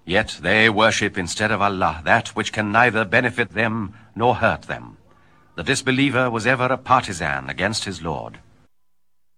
Yet they worship instead of Allah that which can neither benefit them nor hurt them. The disbeliever was ever a partisan against his Lord.